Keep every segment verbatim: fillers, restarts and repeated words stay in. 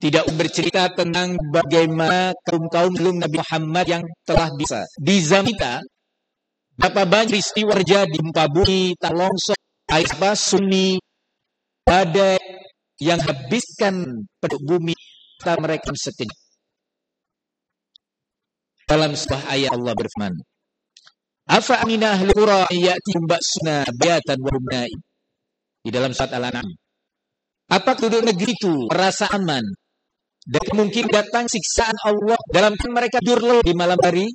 tidak bercerita tentang bagaimana kaum-kaum sebelum Nabi Muhammad yang telah bisa. Di zaman kita, berapa banyak peristiwa terjadi, gempa bumi, tanah longsor, air bah, sunyi, badai yang habiskan penduduk bumi, kata mereka sekejap. Dalam sebuah ayat Allah berfirman, Afa amina ahli qura ya'tihim ba'suna bayatan wa hum naim. Di dalam surat Al-An'am. Apa penduduk negeri itu merasa aman dan mungkin datang siksaan Allah dalam mereka tidur di malam hari?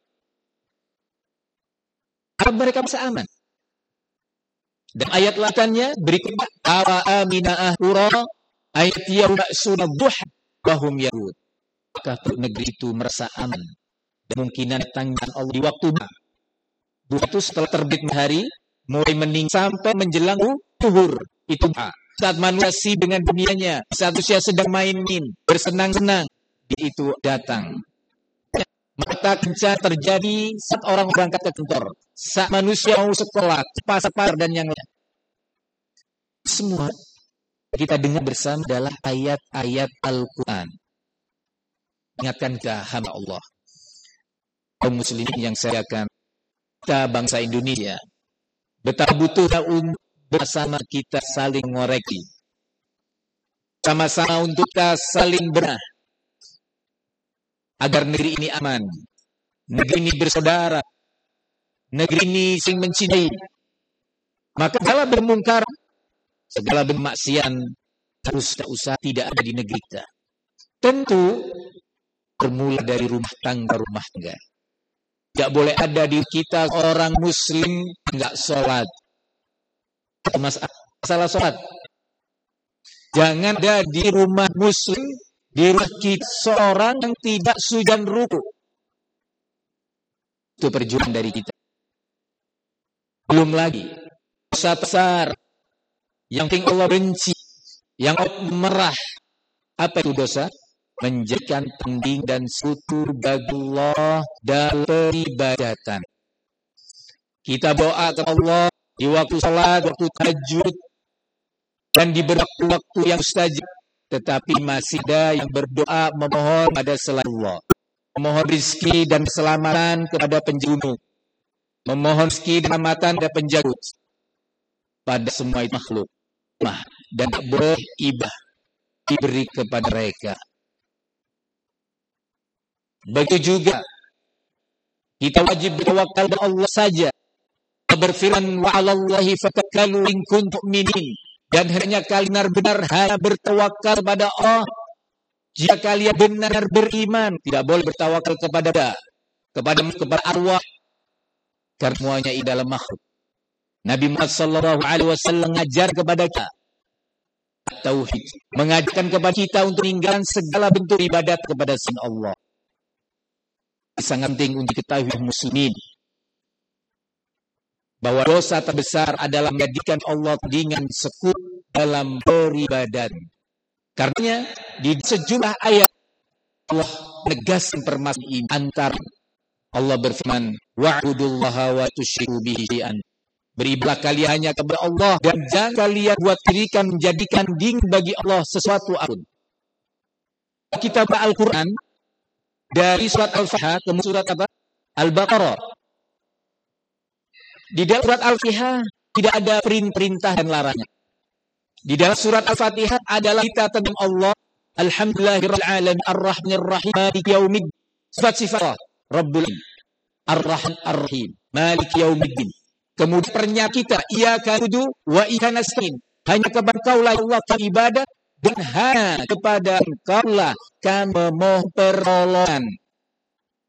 Apa mereka merasa aman? Dan ayat latannya berikutnya, Afa amina ahli qura ya'tihim ba'suna duha wa hum yarud. Apakah penduduk negeri itu merasa aman dan mungkinan datangnya Allah di waktu duha itu setelah terbit matahari, mulai mening sampai menjelang zuhur. Itu saat manusia dengan dunianya, saat manusia sedang main-main, bersenang-senang, itu datang. Mata kencan terjadi saat orang berangkat ke kantor, saat manusia mau sekolah, pasar dan yang lain. Semua kita dengar bersama adalah ayat-ayat Al-Quran. Ingatkan ke hamba Allah, kaum muslimin yang saya akan kita bangsa Indonesia betapa butuhnya untuk bersama kita saling mengoreksi, sama-sama untuk kita saling benah agar negeri ini aman, negeri ini bersaudara, negeri ini saling mencintai. Maka segala bermungkar, segala bermaksiat harus tak usah tidak ada di negeri kita. Tentu bermula dari rumah tangga rumah tangga. Tidak boleh ada di kita orang muslim enggak sholat. Masalah sholat. Jangan ada di rumah muslim, di rumah kita seorang yang tidak sujan ruku. Itu perjuangan dari kita. Belum lagi dosa besar yang penting Allah benci, yang Allah merah. Apa itu dosa? Menjadikan tanding dan sekutu bagi Allah dalam peribadatan. Kita doa ke Allah di waktu salat, waktu tahajud, dan di waktu-waktu yang mustajab. Tetapi masih ada yang berdoa memohon pada selain Allah, memohon rezeki dan keselamatan kepada penjuru, memohon rezeki dan keselamatan kepada penjaga pada semua makhluk. Dan tak boleh ibadah diberi kepada mereka. Begitu juga kita wajib bertawakal kepada Allah saja. Berfirman, wa 'alallahi fatawakkalu in kuntum mu'minin. Dan hanya kalian benar hanya bertawakal pada Allah jika kalian benar beriman. Tidak boleh bertawakal kepada kepada kepada arwah, karena semuanya adalah makhluk. Nabi Muhammad sallallahu alaihi wasallam mengajar kepada kita tauhid, mengajarkan kepada kita untuk meninggalkan segala bentuk ibadat kepada selain Allah. Sangat penting untuk diketahui muslimin bahwa dosa terbesar adalah menjadikan Allah dengan sekutu dalam beribadah. Karenanya di sejumlah ayat Allah menegaskan permasalahan ini. Antara Allah berfirman, wa'budullaha wa tusyriku bihi syai'an. Beribadah kalian hanya kepada Allah dan jangan kalian buat dirikan menjadikan ding bagi Allah sesuatu apapun. Kita baca Al-Quran dari surat Al-Fatihah ke surat apa? Al-Baqarah. Di dalam surat Al-Fatihah tidak ada perintah dan larangan. Di dalam surat Al-Fatihah adalah kita tentang Allah, Alhamdulillahirabbil alamin arrahmanir rahim maliki yaumiddin. Sifat-sifat Rabbul Ar-Rahman Ar-Rahim maliki yaumiddin. Kemudian pernyataan kita, iyyaka na'budu wa iyyaka nasta'in. Hanya kepada Engkau lah Allah ibadah dan hanya kepada Engkau lah kami memohon pertolongan.